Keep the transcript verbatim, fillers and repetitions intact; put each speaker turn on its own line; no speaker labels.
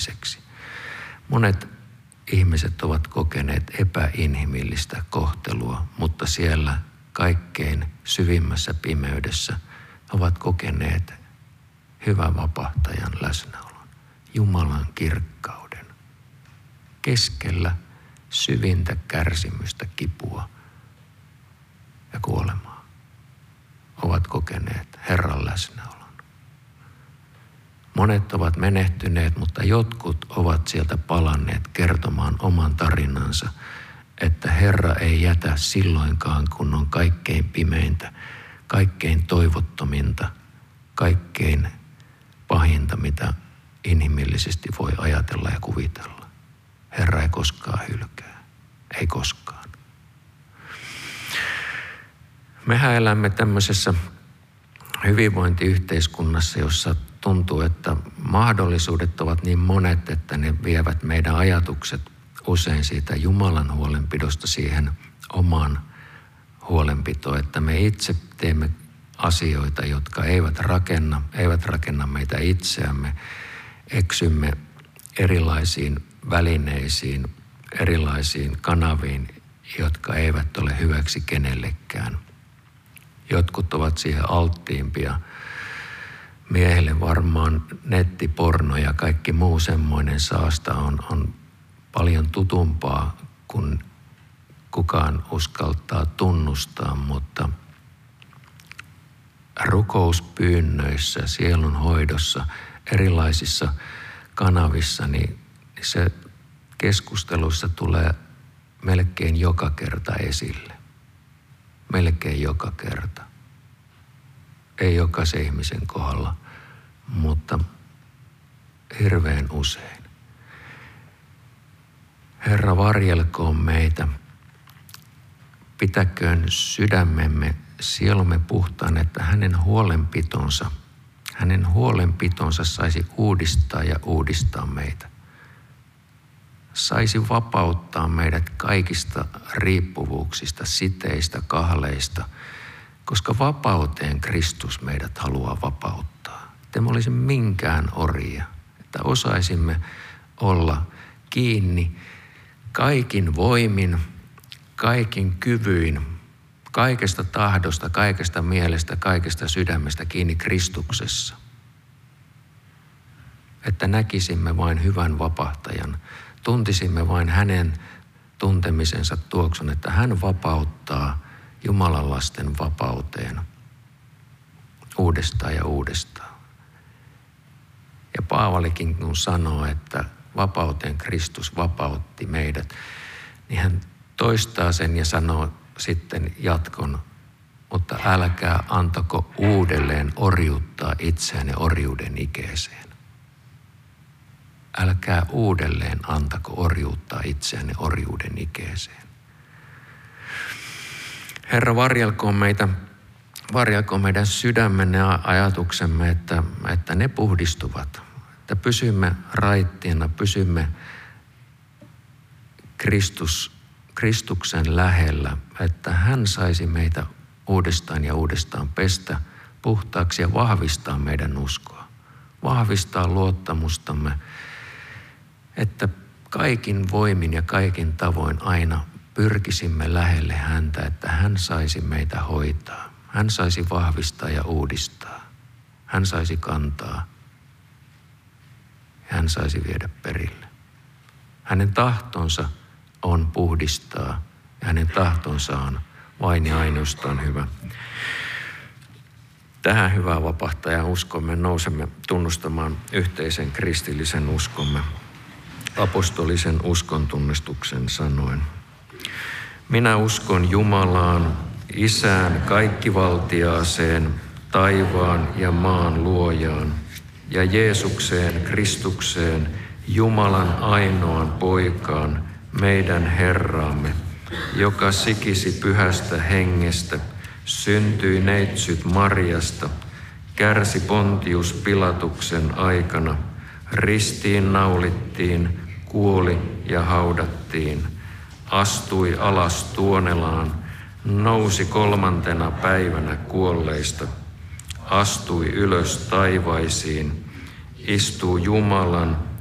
kohtaamiseksi. Monet ihmiset ovat kokeneet epäinhimillistä kohtelua, mutta siellä kaikkein syvimmässä pimeydessä ovat kokeneet hyvän vapahtajan läsnäolon, Jumalan kirkkauden. Keskellä syvintä kärsimystä, kipua ja kuolemaa ovat kokeneet Herran läsnäolon. Monet ovat menehtyneet, mutta jotkut ovat sieltä palanneet kertomaan oman tarinansa, että Herra ei jätä silloinkaan, kun on kaikkein pimeintä, kaikkein toivottominta, kaikkein pahinta, mitä inhimillisesti voi ajatella ja kuvitella. Herra ei koskaan hylkää, ei koskaan. Mehän elämme tämmöisessä hyvinvointiyhteiskunnassa, jossa tuntuu, että mahdollisuudet ovat niin monet, että ne vievät meidän ajatukset usein siitä Jumalan huolenpidosta siihen omaan huolenpitoon, että me itse teemme asioita, jotka eivät rakenna, eivät rakenna meitä itseämme, eksymme erilaisiin välineisiin, erilaisiin kanaviin, jotka eivät ole hyväksi kenellekään. Jotkut ovat siihen alttiimpia. Miehelle varmaan nettiporno ja kaikki muu semmoinen saasta on, on paljon tutumpaa, kun kukaan uskaltaa tunnustaa, mutta rukouspyynnöissä, sielun hoidossa, erilaisissa kanavissa, niin se keskusteluissa tulee melkein joka kerta esille. Melkein joka kerta. Ei jokaisen ihmisen kohdalla, mutta hirveän usein. Herra, varjelkoon meitä. Pitäköön sydämemme, sielumme puhtaan, että hänen huolenpitonsa, hänen huolenpitonsa saisi uudistaa ja uudistaa meitä. Saisi vapauttaa meidät kaikista riippuvuuksista, siteistä, kahleista, koska vapauteen Kristus meidät haluaa vapauttaa. Että me olisi minkään orjia, että osaisimme olla kiinni kaikin voimin, kaikin kyvyin, kaikesta tahdosta, kaikesta mielestä, kaikesta sydämestä kiinni Kristuksessa. Että näkisimme vain hyvän vapahtajan, tuntisimme vain hänen tuntemisensa tuoksun, että hän vapauttaa Jumalan lasten vapauteen uudestaan ja uudestaan. Ja Paavalikin kun sanoo, että vapauteen Kristus vapautti meidät, niin hän toistaa sen ja sanoo sitten jatkon, mutta älkää antako uudelleen orjuuttaa itseänne orjuuden ikeeseen. Älkää uudelleen antako orjuuttaa itseänne orjuuden ikeeseen. Herra, varjelkoon meitä, varjelkoon meidän sydämenne ja ajatuksemme, että, että ne puhdistuvat. Että pysymme raittiina, pysymme Kristus, Kristuksen lähellä, että hän saisi meitä uudestaan ja uudestaan pestä puhtaaksi ja vahvistaa meidän uskoa. Vahvistaa luottamustamme, että kaikin voimin ja kaikin tavoin aina pyrkisimme lähelle häntä, että hän saisi meitä hoitaa. Hän saisi vahvistaa ja uudistaa. Hän saisi kantaa. Hän saisi viedä perille. Hänen tahtonsa on puhdistaa ja hänen tahtonsa on vain ja ainoastaan hyvä. Tähän hyvää vapahtajan uskomme nousemme tunnustamaan yhteisen kristillisen uskomme, apostolisen uskon tunnistuksen sanoen. Minä uskon Jumalaan, Isään kaikkivaltiaaseen, taivaan ja maan luojaan, ja Jeesukseen Kristukseen, Jumalan ainoan poikaan, meidän Herraamme, joka sikisi pyhästä hengestä, syntyi neitsyt Marjasta, kärsi Pontius Pilatuksen aikana, ristiin naulittiin, kuoli ja haudattiin, astui alas tuonelaan, nousi kolmantena päivänä kuolleista, astui ylös taivaisiin, istuu Jumalan